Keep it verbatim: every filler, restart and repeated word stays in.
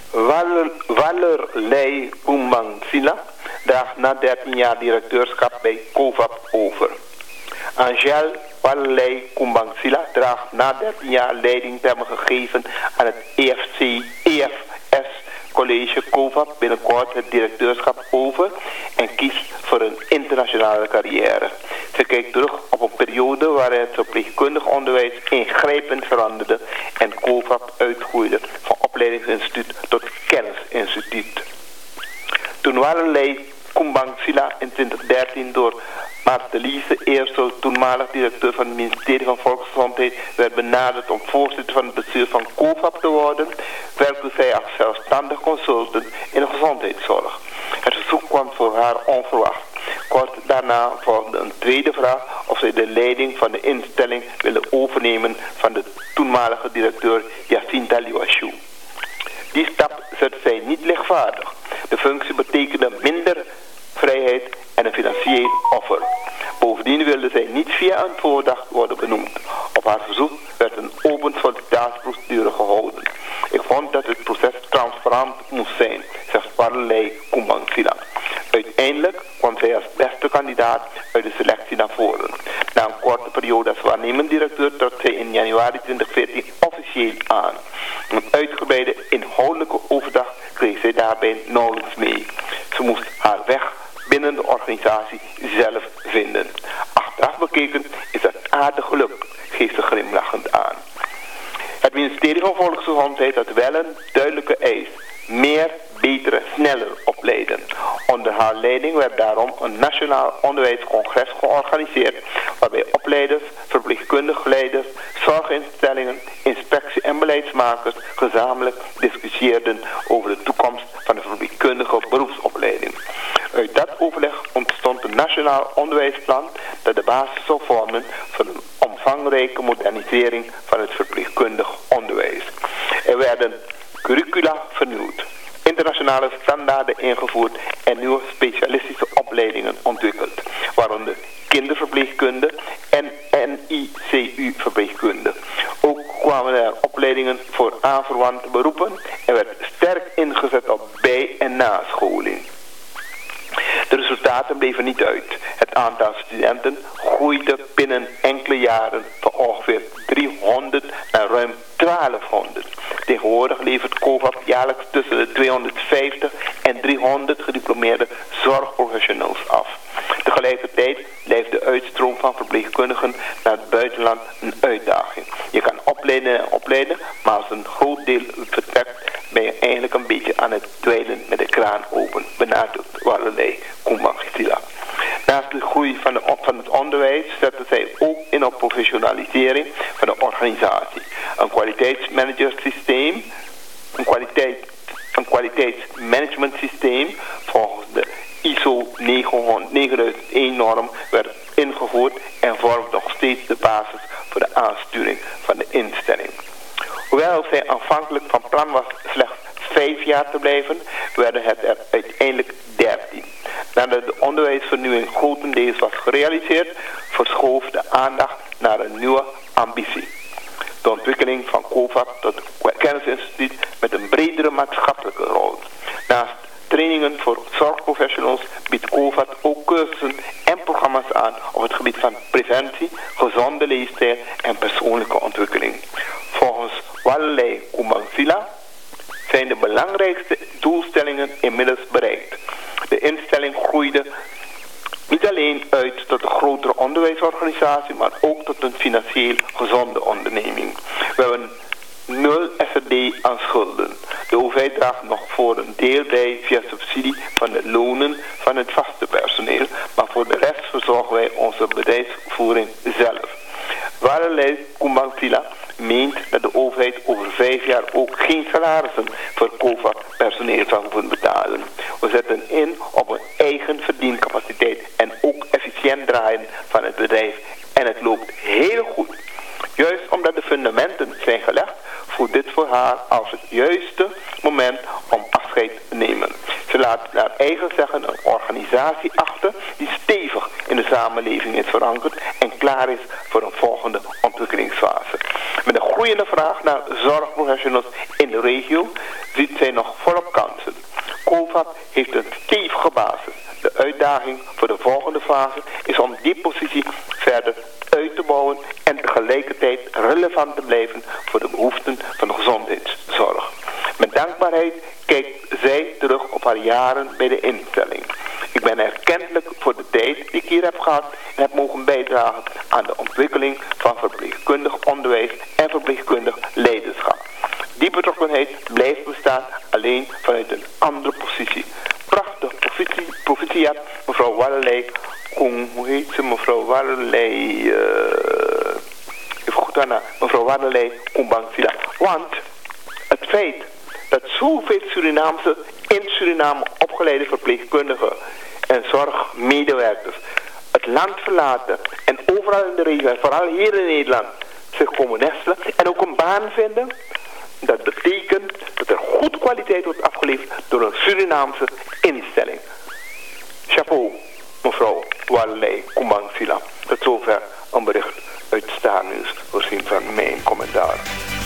Walerlei Kumbangsila draagt na dertien jaar directeurschap bij COVAP over. Angel Walerlei Kumbangsila draagt na dertien jaar leiding te hebben gegeven aan het E F C, E F S College COVAP binnenkort het directeurschap over en kiest voor een internationale carrière. Ze kijkt terug op een periode waarin het verpleegkundig onderwijs ingrijpend veranderde en COVAP uitgroeide van opleidingsinstituut tot kennisinstituut. Toen Walerlei Kumbangsila in twintig dertien door Martelise Eersel, toenmalig directeur van het ministerie van Volksgezondheid, werd benaderd om voorzitter van het bestuur van COVAP te worden, werkte zij als zelfstandig consultant in de gezondheidszorg. Het verzoek kwam voor haar onverwacht. Kort daarna volgde een tweede vraag of zij de leiding van de instelling wilde overnemen van de toenmalige directeur Jacinta Liwashu. Die stap zette zij niet lichtvaardig. De functie betekende minder vrijheid en een financieel offer. Bovendien wilde zij niet via een voordracht worden benoemd. Op haar verzoek werd een open sollicitatieprocedure gehouden. Ik vond dat het proces transparant moest zijn, zegt Walerlei Kumbangsila. Uiteindelijk kwam zij als beste kandidaat uit de selectie naar voren. Na een korte periode als waarnemend directeur trad zij in januari twintig veertien officieel aan. Een uitgebreide inhoudelijke overdracht kreeg zij daarbij nauwelijks mee. Ze moest haar weg binnen de organisatie zelf vinden. Achteraf bekeken is dat aardig gelukt, geeft ze glimlachend aan. Het ministerie van Volksgezondheid had wel een duidelijke eis. Meer, betere, sneller opleiden. Onder haar leiding werd daarom een nationaal onderwijscongres georganiseerd, waarbij opleiders, verpleegkundige leiders, zorginstellingen, inspectie- en beleidsmakers gezamenlijk discussieerden over de toekomst van de verpleegkundige beroepsopleiding. Uit dat overleg ontstond een nationaal onderwijsplan dat de basis zou vormen voor een omvangrijke modernisering van het verpleegkundig onderwijs. Er werden curricula vernieuwd, internationale standaarden ingevoerd en nieuwe specialistische opleidingen ontwikkeld, waaronder kinderverpleegkunde en N I C U-verpleegkunde. Ook kwamen er opleidingen voor aanverwante beroepen en werd sterk ingezet op bij- en nascholing. De resultaten bleven niet uit. Het aantal studenten groeide binnen enkele jaren van ongeveer driehonderd naar ruim twaalfhonderd. Tegenwoordig levert COVAP jaarlijks tussen de tweehonderdvijftig en driehonderd gediplomeerde zorgprofessionals af. Tegelijkertijd blijft de uitstroom van verpleegkundigen naar het buitenland een uitdaging. Je kan opleiden en opleiden, maar als een groot deel vertrekt, ben je eigenlijk een beetje aan het dweilen met de kraan open, benadrukt Walerlei Kumbangsila. Naast de groei van, de, van het onderwijs zetten zij ook in op professionalisering van de organisatie. Een kwaliteitsmanagersysteem, een, kwaliteit, een kwaliteitsmanagementsysteem volgens de I S O negenduizend één norm werd ingevoerd en vormt nog steeds de basis voor de aansturing van de instelling. Hoewel zij aanvankelijk van plan was slechts vijf jaar te blijven, werden het er uiteindelijk dertien. Nadat de onderwijsvernieuwing grotendeels was gerealiseerd, verschoof de aandacht naar een nieuwe ambitie. De ontwikkeling van COVAP tot een kennisinstituut met een bredere maatschappelijke rol. Naast trainingen voor zorgprofessionals biedt COVAP ook cursussen en programma's aan op het gebied van preventie, gezonde leefstijl en persoonlijke ontwikkeling. Volgens Walerlei Kumbangsila zijn de belangrijkste doelstellingen inmiddels bereikt. De instelling groeide niet alleen uit tot een grotere onderwijsorganisatie, maar ook tot een financieel gezonde onderneming. We hebben nul S R D aan schulden. De overheid draagt nog voor een deel bij via subsidie van de lonen van het vaste personeel, maar voor de rest verzorgen wij onze bedrijfsvoering zelf. Walerlei Kumbangsila meent dat de overheid over vijf jaar ook geen salarissen voor COVAP personeel zal hoeven betalen. We zetten in op een eigen verdiencapaciteit en ook efficiënt draaien van het bedrijf en het loopt heel goed. Juist omdat de fundamenten zijn gelegd, voelt dit voor haar als het juiste moment om afscheid te nemen. Ze laat naar eigen zeggen een organisatie achter die stevig in de samenleving is verankerd en klaar is voor een volgende ontwikkelingsfase. Met een groeiende vraag naar zorgprofessionals in de regio ziet zij nog volop kansen. COVAP heeft een stevige basis. De uitdaging voor de volgende fase is om die positie verder uit te bouwen en tegelijkertijd relevant te blijven voor de behoeften van de gezondheidszorg. Met dankbaarheid kijkt zij terug op haar jaren bij de instelling. Ik ben erkentelijk voor de tijd die ik hier heb gehad en heb mogen bijdragen aan de ontwikkeling van verpleegkundig onderwijs en verpleegkundig leiderschap. Die betrokkenheid blijft bestaan, alleen vanuit een andere positie. Prachtig proficiat, mevrouw Wallerlei. Hoe heet ze, mevrouw Wallerlei? Uh, even goed aan, mevrouw Wallerlei Kumbangsila. Want het feit dat zoveel Surinaamse in Suriname opgeleide verpleegkundigen en zorgmedewerkers het land verlaten en overal in de regio, vooral hier in Nederland, zich komen nestelen en ook een baan vinden, dat betekent dat er goed kwaliteit wordt afgeleverd door een Surinaamse instelling. Chapeau, mevrouw Wallerlei Kumbangsila. Tot zover een bericht uit Staarnieuws, voorzien van mijn commentaar.